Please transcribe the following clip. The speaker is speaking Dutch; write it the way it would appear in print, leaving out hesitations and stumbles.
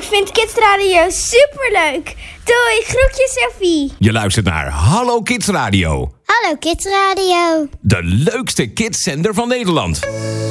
Ik vind Kids Radio superleuk. Doei, groetjes Sophie. Je luistert naar Hallo Kids Radio. Hallo Kids Radio. De leukste kidszender van Nederland.